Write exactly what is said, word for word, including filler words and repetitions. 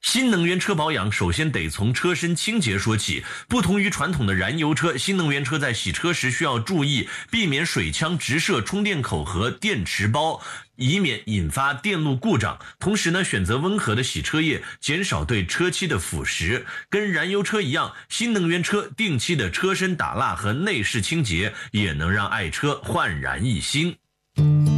新能源车保养首先得从车身清洁说起。不同于传统的燃油车，新能源车在洗车时需要注意避免水枪直射充电口和电池包，以免引发电路故障。同时呢，选择温和的洗车液，减少对车漆的腐蚀。跟燃油车一样，新能源车定期的车身打蜡和内饰清洁，也能让爱车焕然一新。